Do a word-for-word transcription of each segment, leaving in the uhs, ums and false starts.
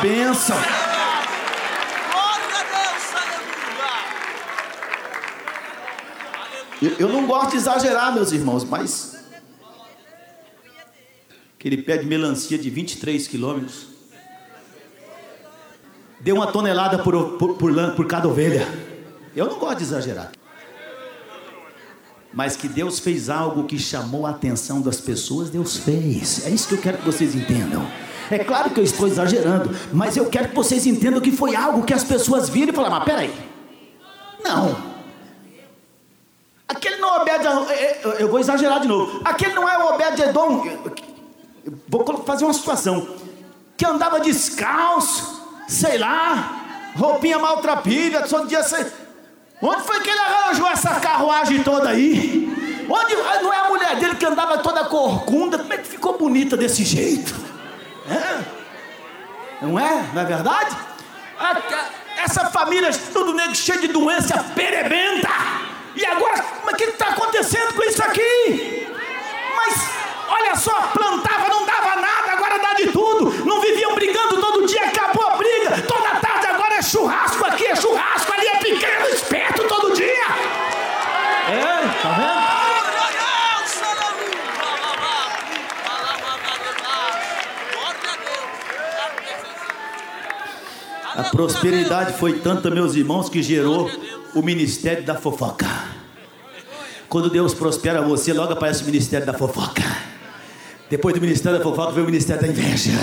bênção. Eu, eu não gosto de exagerar, meus irmãos, mas aquele pé de melancia de vinte e três quilômetros deu uma tonelada por, por, por, por cada ovelha. Eu não gosto de exagerar. Mas que Deus fez algo que chamou a atenção das pessoas, Deus fez. É isso que eu quero que vocês entendam. É claro que eu estou exagerando, mas eu quero que vocês entendam que foi algo que as pessoas viram e falaram: mas peraí, não, aquele não é Obed-edom. Eu vou exagerar de novo. Aquele não é o Obed-edom. Vou fazer uma situação que andava descalço, sei lá, roupinha maltrapilha, todo dia sei. Onde foi que ele arranjou essa carruagem toda aí? Onde, não é a mulher dele que andava toda corcunda? Como é que ficou bonita desse jeito? É? Não é? Não é verdade? Essa família, tudo negro, cheio de doença, perebenta. E agora, mas o que está acontecendo com isso aqui? Mas, olha só, plantava, não dava nada, agora dá de tudo. Não viviam brigando todo dia, acabou a briga. Toda tarde agora é churrasco, aqui é churrasco, ali é pequeno, esperto todo dia. É, tá vendo? A prosperidade foi tanta, meus irmãos, que gerou o ministério da fofoca. Quando Deus prospera você, logo aparece o ministério da fofoca. Depois do ministério da fofoca vem o ministério da inveja.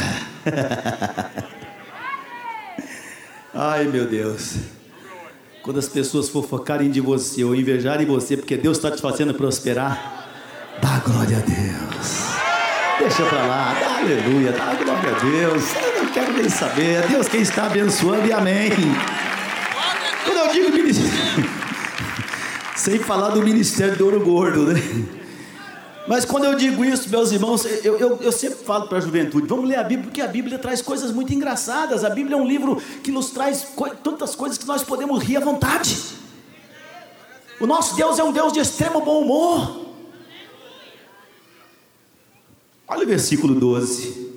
Ai, meu Deus. Quando as pessoas fofocarem de você ou invejarem você porque Deus está te fazendo prosperar, dá glória a Deus. Deixa pra lá, dá aleluia, dá glória a Deus. Eu não quero nem saber, é Deus quem está abençoando e amém. Quando eu digo ministério, sem falar do ministério do ouro gordo, né? Mas quando eu digo isso, meus irmãos, eu, eu, eu sempre falo para a juventude: vamos ler a Bíblia, porque a Bíblia traz coisas muito engraçadas. A Bíblia é um livro que nos traz co- tantas coisas que nós podemos rir à vontade. O nosso Deus é um Deus de extremo bom humor. Olha o versículo doze.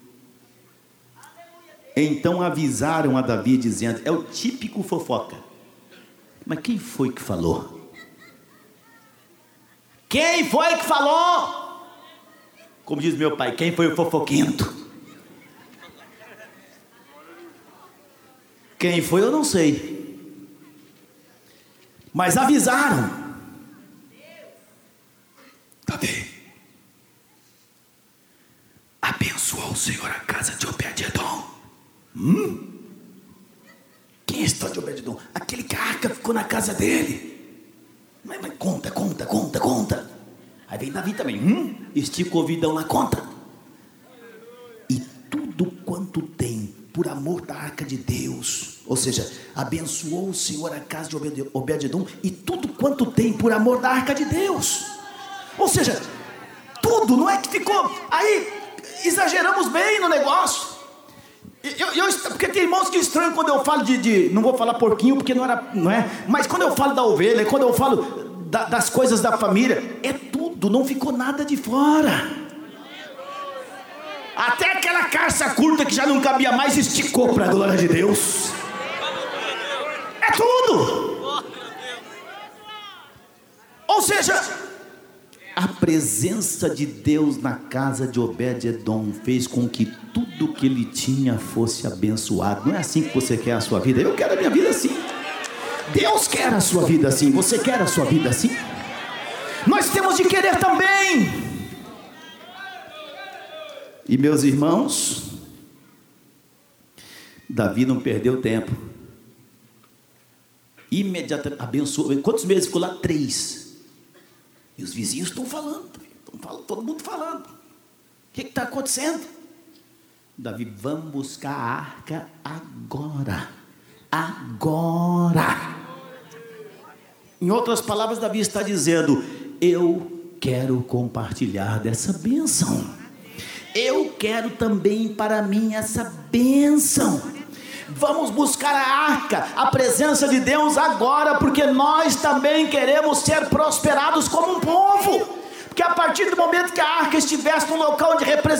Então avisaram a Davi dizendo, é o típico fofoca. Mas quem foi que falou? Quem foi que falou? Como diz meu pai, quem foi o fofoquento? Quem foi eu não sei. Mas avisaram. Davi, abençoou o Senhor a casa de Obed-edom. Hum? Quem é esse tal de Obed-edom? Aquele que a arca ficou na casa dele. Mas, mas conta, conta, conta, conta. Aí vem Davi também. Hum? Estica o ouvidão na conta. E tudo quanto tem por amor da arca de Deus, ou seja, abençoou o Senhor a casa de Obed-edom e tudo quanto tem por amor da arca de Deus. Ou seja, tudo, não é que ficou. Aí exageramos bem no negócio. Eu, eu, porque tem irmãos que estranham quando eu falo de, de não vou falar porquinho porque não era, não é, mas quando eu falo da ovelha, quando eu falo da, das coisas da família, é tudo, não ficou nada de fora. Até aquela calça curta que já não cabia mais esticou para a glória de Deus. É tudo. Ou seja, a presença de Deus na casa de Obed-edom fez com que tudo que ele tinha fosse abençoado. Não é assim que você quer a sua vida? Eu quero a minha vida assim. Deus quer a sua vida assim. Você quer a sua vida assim? Nós temos de querer também. E meus irmãos, Davi não perdeu tempo. Imediatamente abençoou. Quantos meses ficou lá? Três. E os vizinhos estão falando, estão falando, todo mundo falando. O que está acontecendo? Davi, vamos buscar a arca agora. Agora. Em outras palavras, Davi está dizendo, eu quero compartilhar dessa bênção. Eu quero também para mim essa bênção. Vamos buscar a arca, a presença de Deus agora, porque nós também queremos ser prosperados como um povo. Porque a partir do momento que a arca estivesse num local onde representa